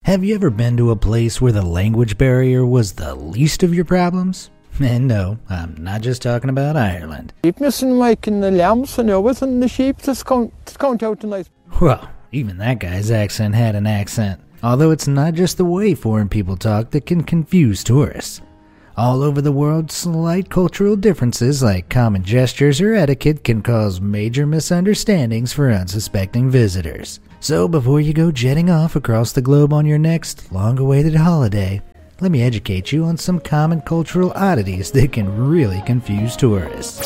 Have you ever been to a place where the language barrier was the least of your problems? And no, I'm not just talking about Ireland. Well, even that guy's accent had an accent. Although it's not just the way foreign people talk that can confuse tourists. All over the world, slight cultural differences like common gestures or etiquette can cause major misunderstandings for unsuspecting visitors. So before you go jetting off across the globe on your next long-awaited holiday, let me educate you on some common cultural oddities that can really confuse tourists.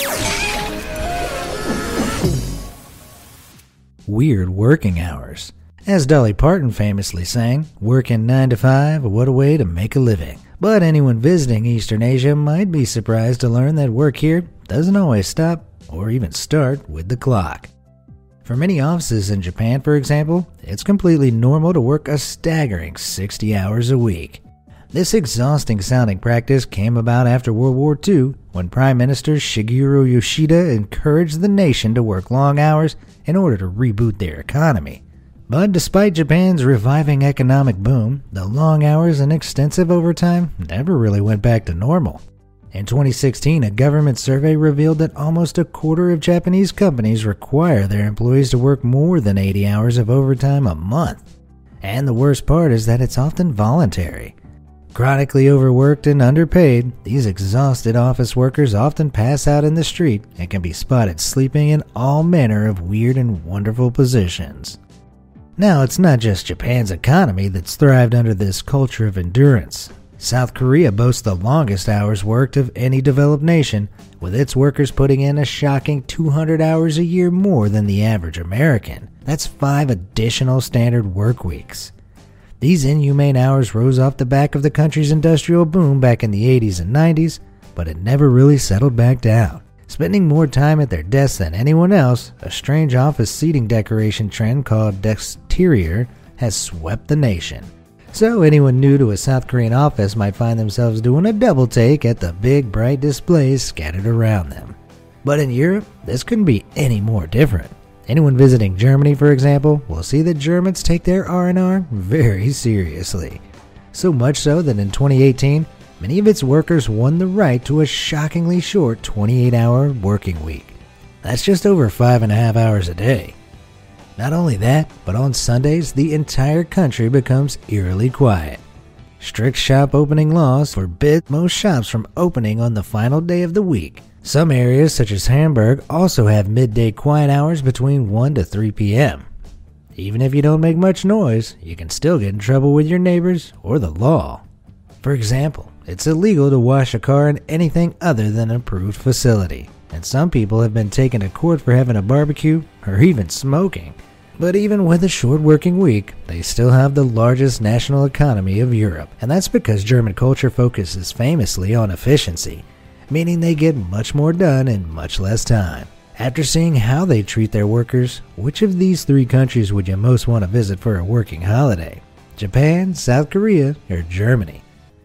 Weird working hours. As Dolly Parton famously sang, working 9 to 5, what a way to make a living. But anyone visiting Eastern Asia might be surprised to learn that work here doesn't always stop or even start with the clock. For many offices in Japan, for example, it's completely normal to work a staggering 60 hours a week. This exhausting sounding practice came about after World War II when Prime Minister Shigeru Yoshida encouraged the nation to work long hours in order to reboot their economy. But despite Japan's reviving economic boom, the long hours and extensive overtime never really went back to normal. In 2016, a government survey revealed that almost a quarter of Japanese companies require their employees to work more than 80 hours of overtime a month. And the worst part is that it's often voluntary. Chronically overworked and underpaid, these exhausted office workers often pass out in the street and can be spotted sleeping in all manner of weird and wonderful positions. Now, it's not just Japan's economy that's thrived under this culture of endurance. South Korea boasts the longest hours worked of any developed nation, with its workers putting in a shocking 200 hours a year more than the average American. That's 5 additional standard work weeks. These inhumane hours rose off the back of the country's industrial boom back in the 80s and 90s, but it never really settled back down. Spending more time at their desks than anyone else, a strange office seating decoration trend called Dexterior has swept the nation. So anyone new to a South Korean office might find themselves doing a double take at the big bright displays scattered around them. But in Europe, this couldn't be any more different. Anyone visiting Germany, for example, will see that Germans take their R&R very seriously. So much so that in 2018, many of its workers won the right to a shockingly short 28-hour working week. That's just over 5.5 hours a day. Not only that, but on Sundays, the entire country becomes eerily quiet. Strict shop opening laws forbid most shops from opening on the final day of the week. Some areas, such as Hamburg, also have midday quiet hours between 1 to 3 p.m. Even if you don't make much noise, you can still get in trouble with your neighbors or the law. For example, it's illegal to wash a car in anything other than an approved facility, and some people have been taken to court for having a barbecue or even smoking. But even with a short working week, they still have the largest national economy of Europe, and that's because German culture focuses famously on efficiency, meaning they get much more done in much less time. After seeing how they treat their workers, which of these 3 countries would you most want to visit for a working holiday? Japan, South Korea, or Germany?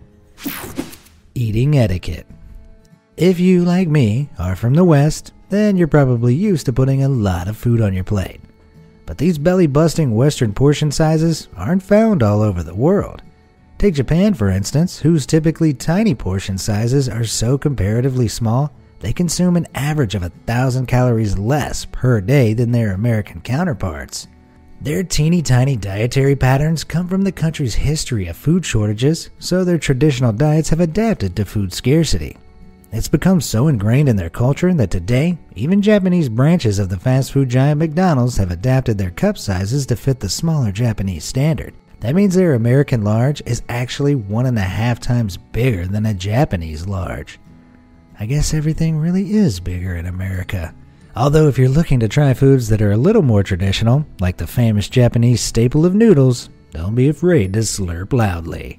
Eating etiquette. If you, like me, are from the West, then you're probably used to putting a lot of food on your plate. But these belly-busting Western portion sizes aren't found all over the world. Take Japan, for instance, whose typically tiny portion sizes are so comparatively small, they consume an average of 1,000 calories less per day than their American counterparts. Their teeny-tiny dietary patterns come from the country's history of food shortages, so their traditional diets have adapted to food scarcity. It's become so ingrained in their culture that today, even Japanese branches of the fast food giant McDonald's have adapted their cup sizes to fit the smaller Japanese standard. That means their American large is actually 1.5 times bigger than a Japanese large. I guess everything really is bigger in America. Although if you're looking to try foods that are a little more traditional, like the famous Japanese staple of noodles, don't be afraid to slurp loudly.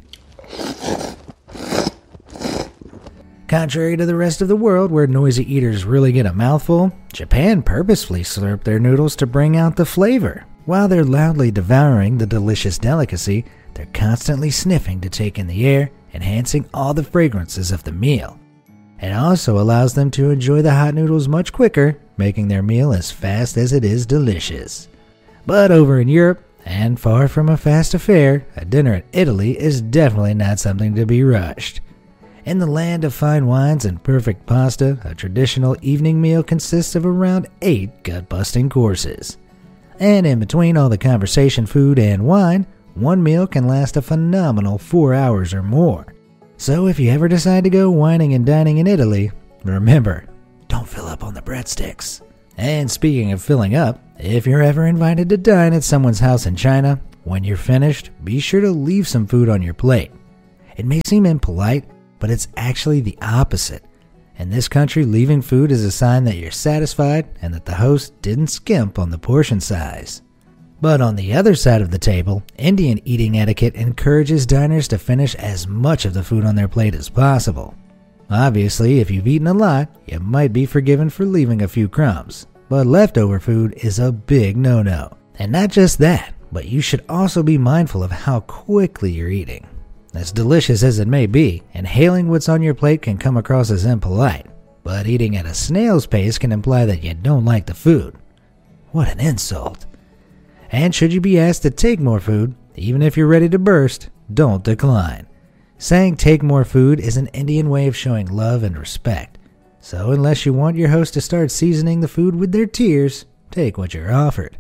Contrary to the rest of the world, where noisy eaters really get a mouthful, Japan purposefully slurp their noodles to bring out the flavor. While they're loudly devouring the delicious delicacy, they're constantly sniffing to take in the air, enhancing all the fragrances of the meal. It also allows them to enjoy the hot noodles much quicker, making their meal as fast as it is delicious. But over in Europe, And far from a fast affair, a dinner in Italy is definitely not something to be rushed. In the land of fine wines and perfect pasta, a traditional evening meal consists of around 8 gut-busting courses. And in between all the conversation, food, and wine, one meal can last a phenomenal 4 hours or more. So if you ever decide to go wining and dining in Italy, remember, don't fill up on the breadsticks. And speaking of filling up, if you're ever invited to dine at someone's house in China, when you're finished, be sure to leave some food on your plate. It may seem impolite, but it's actually the opposite. In this country, leaving food is a sign that you're satisfied and that the host didn't skimp on the portion size. But on the other side of the table, Indian eating etiquette encourages diners to finish as much of the food on their plate as possible. Obviously, if you've eaten a lot, you might be forgiven for leaving a few crumbs, but leftover food is a big no-no. And not just that, but you should also be mindful of how quickly you're eating. As delicious as it may be, inhaling what's on your plate can come across as impolite, but eating at a snail's pace can imply that you don't like the food. What an insult. And should you be asked to take more food, even if you're ready to burst, don't decline. Saying take more food is an Indian way of showing love and respect. So unless you want your host to start seasoning the food with their tears, take what you're offered.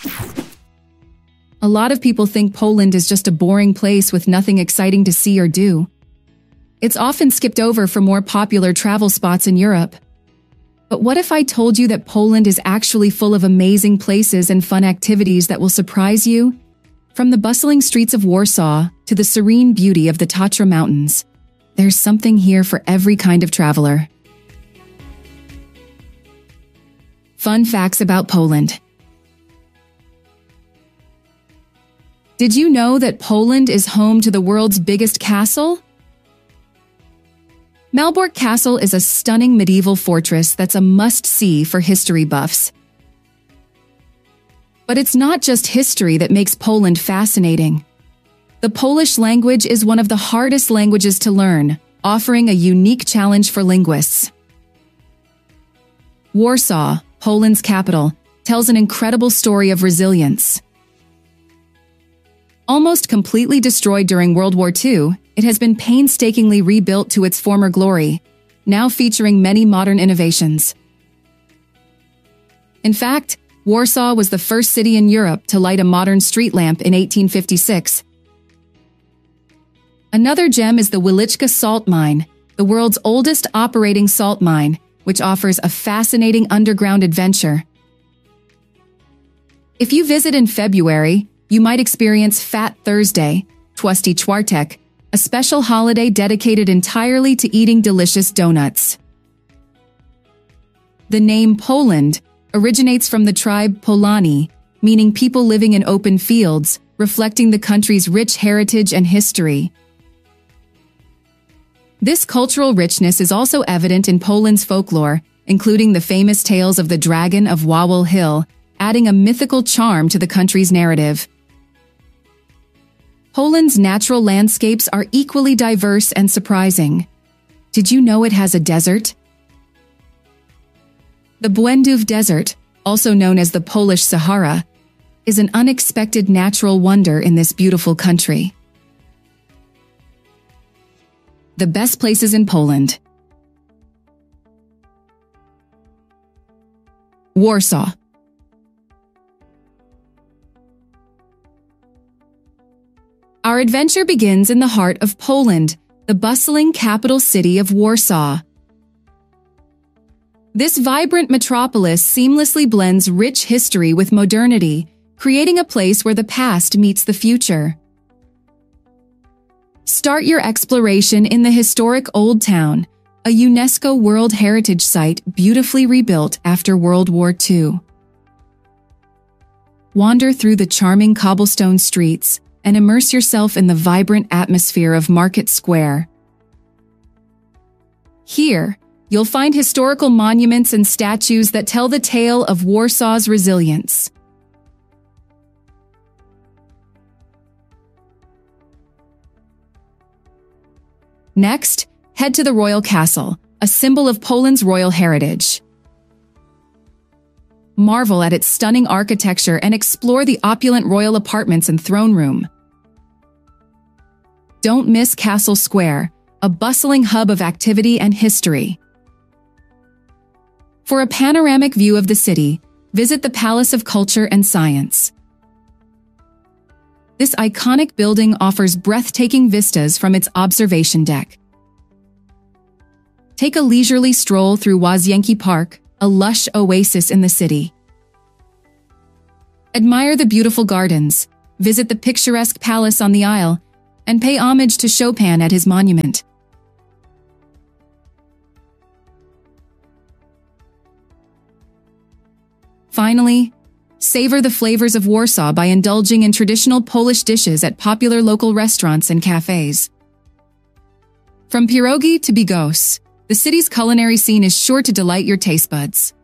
A lot of people think Poland is just a boring place with nothing exciting to see or do. It's often skipped over for more popular travel spots in Europe. But what if I told you that Poland is actually full of amazing places and fun activities that will surprise you? From the bustling streets of Warsaw to the serene beauty of the Tatra Mountains, there's something here for every kind of traveler. Fun facts about Poland. Did you know that Poland is home to the world's biggest castle? Malbork Castle is a stunning medieval fortress that's a must-see for history buffs. But it's not just history that makes Poland fascinating. The Polish language is one of the hardest languages to learn, offering a unique challenge for linguists. Warsaw, Poland's capital, tells an incredible story of resilience. Almost completely destroyed during World War II, it has been painstakingly rebuilt to its former glory, now featuring many modern innovations. In fact, Warsaw was the first city in Europe to light a modern street lamp in 1856. Another gem is the Wieliczka Salt Mine, the world's oldest operating salt mine, which offers a fascinating underground adventure. If you visit in February, you might experience Fat Thursday, Tłusty Czwartek, a special holiday dedicated entirely to eating delicious donuts. The name Poland originates from the tribe Polani, meaning people living in open fields, reflecting the country's rich heritage and history. This cultural richness is also evident in Poland's folklore, including the famous tales of the Dragon of Wawel Hill, adding a mythical charm to the country's narrative. Poland's natural landscapes are equally diverse and surprising. Did you know it has a desert? The Błędów Desert, also known as the Polish Sahara, is an unexpected natural wonder in this beautiful country. The best places in Poland. Warsaw. Our adventure begins in the heart of Poland, the bustling capital city of Warsaw. This vibrant metropolis seamlessly blends rich history with modernity, creating a place where the past meets the future. Start your exploration in the historic Old Town, a UNESCO World Heritage Site beautifully rebuilt after World War II. Wander through the charming cobblestone streets and immerse yourself in the vibrant atmosphere of Market Square. Here, you'll find historical monuments and statues that tell the tale of Warsaw's resilience. Next, head to the Royal Castle, a symbol of Poland's royal heritage. marvel at its stunning architecture, and explore the opulent royal apartments and throne room. Don't miss Castle Square, a bustling hub of activity and history. For a panoramic view of the city, visit the Palace of Culture and Science. This iconic building offers breathtaking vistas from its observation deck. Take a leisurely stroll through Łazienki Park, a lush oasis in the city. Admire the beautiful gardens, visit the picturesque palace on the Isle, and pay homage to Chopin at his monument. Finally, savor the flavors of Warsaw by indulging in traditional Polish dishes at popular local restaurants and cafes. From pierogi to bigos, the city's culinary scene is sure to delight your taste buds.